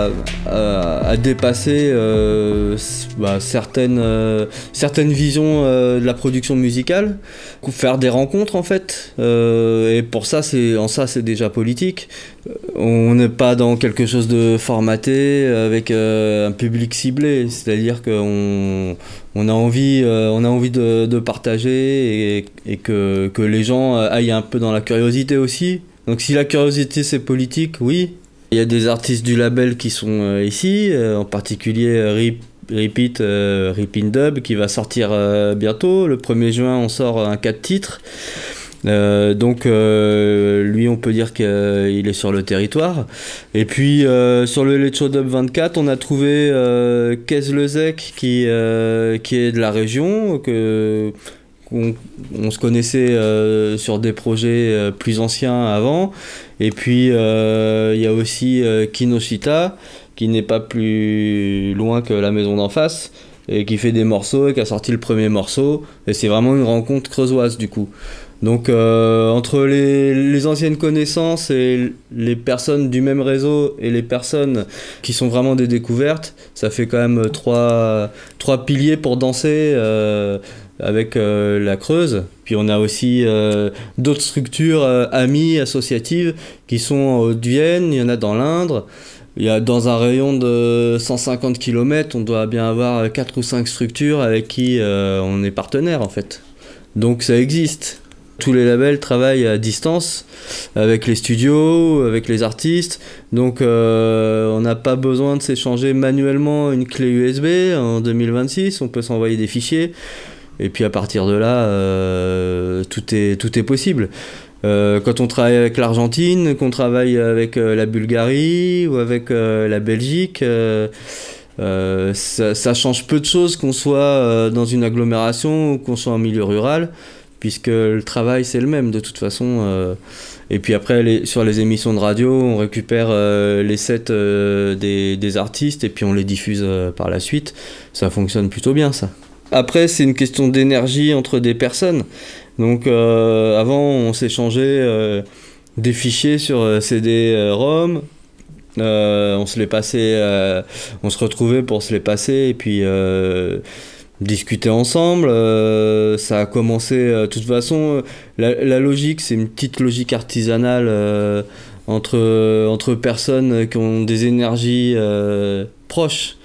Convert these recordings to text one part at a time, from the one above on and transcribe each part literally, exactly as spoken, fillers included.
à, à, à dépasser euh, bah, certaines, euh, certaines visions euh, de la production musicale, faire des rencontres en fait, euh, et pour ça, c'est, en ça c'est déjà politique. On n'est pas dans quelque chose de formaté avec euh, un public ciblé, c'est-à-dire qu'on on a envie, euh, on a envie de, de partager et, et que, que les gens aillent un peu dans la curiosité aussi. Donc si la curiosité c'est politique, oui. Il y a des artistes du label qui sont euh, ici, euh, en particulier euh, Rip, Repeat, euh, Rip in Dub qui va sortir euh, bientôt. Le premier juin on sort un quatre titres. Euh, donc euh, lui on peut dire qu'il est sur le territoire. Et puis euh, sur le Let's Show Dub vingt-quatre on a trouvé euh, Kez Lezec qui, euh, qui est de la région, que, qu'on, on se connaissait euh, sur des projets euh, plus anciens avant. Et puis il euh, y a aussi euh, Kinoshita qui n'est pas plus loin que la maison d'en face et qui fait des morceaux et qui a sorti le premier morceau, et c'est vraiment une rencontre creusoise du coup. Donc euh, entre les, les anciennes connaissances et les personnes du même réseau et les personnes qui sont vraiment des découvertes, ça fait quand même trois, trois piliers pour danser euh, avec euh, la Creuse. Puis on a aussi euh, d'autres structures euh, amies, associatives, qui sont en Haute-Vienne, il y en a dans l'Indre. Il y a dans un rayon de cent cinquante kilomètres, on doit bien avoir quatre ou cinq structures avec qui euh, on est partenaire en fait. Donc ça existe. Tous les labels travaillent à distance avec les studios, avec les artistes, donc euh, on n'a pas besoin de s'échanger manuellement une clé U S B en deux mille vingt-six, on peut s'envoyer des fichiers, et puis à partir de là, euh, tout est, tout est possible. Euh, quand on travaille avec l'Argentine, qu'on travaille avec euh, la Bulgarie ou avec euh, la Belgique, euh, euh, ça, ça change peu de choses qu'on soit euh, dans une agglomération ou qu'on soit en milieu rural, puisque le travail c'est le même de toute façon. Euh, et puis après les, sur les émissions de radio on récupère euh, les sets euh, des, des artistes et puis on les diffuse euh, par la suite. Ça fonctionne plutôt bien ça. Après c'est une question d'énergie entre des personnes. Donc euh, avant on s'échangeait euh, des fichiers sur euh, C D euh, ROM, euh, on se les passait, euh, on se retrouvait pour se les passer et puis euh, discuter ensemble. Euh, ça a commencé, euh, de toute façon, la, la logique, c'est une petite logique artisanale euh, entre, entre personnes qui ont des énergies euh, proches,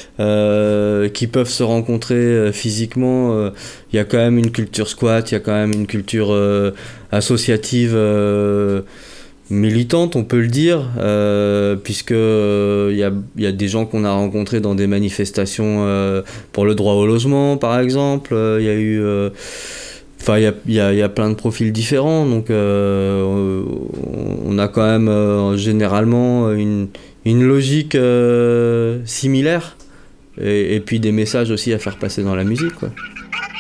euh, qui peuvent se rencontrer euh, physiquement. Il euh, y a quand même une culture squat, il y a quand même une culture euh, associative euh, militante, on peut le dire, euh, puisque il euh, y, a, y a des gens qu'on a rencontrés dans des manifestations euh, pour le droit au logement, par exemple. Il euh, y a eu, enfin, euh, il y a, y, a, y a plein de profils différents, donc euh, on a quand même euh, généralement une, une logique euh, similaire, et, et puis des messages aussi à faire passer dans la musique, quoi.